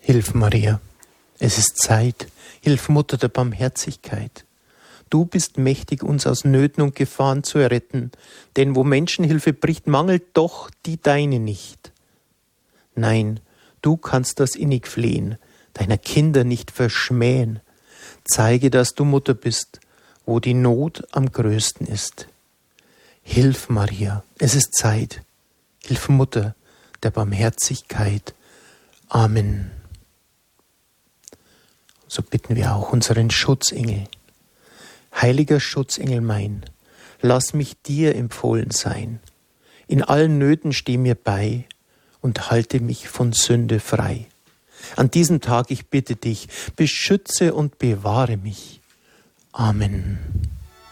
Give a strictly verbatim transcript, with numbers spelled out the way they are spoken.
Hilf, Maria, es ist Zeit. Hilf, Mutter der Barmherzigkeit. Du bist mächtig, uns aus Nöten und Gefahren zu erretten, denn wo Menschenhilfe bricht, mangelt doch die deine nicht. Nein, du kannst das innig flehen, deiner Kinder nicht verschmähen. Zeige, dass du Mutter bist, wo die Not am größten ist. Hilf, Maria, es ist Zeit. Hilf, Mutter der Barmherzigkeit. Amen. So bitten wir auch unseren Schutzengel. Heiliger Schutzengel mein, lass mich dir empfohlen sein. In allen Nöten steh mir bei und halte mich von Sünde frei. An diesem Tag, ich bitte dich, beschütze und bewahre mich. Amen.